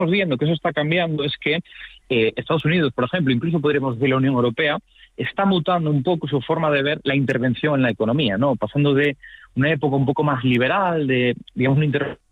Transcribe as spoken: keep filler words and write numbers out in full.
viendo que eso está cambiando es que eh, Estados Unidos, por ejemplo, incluso podríamos decir la Unión Europea, está mutando un poco su forma de ver la intervención en la economía, ¿no? Pasando de una época un poco más liberal, de, digamos, una intervención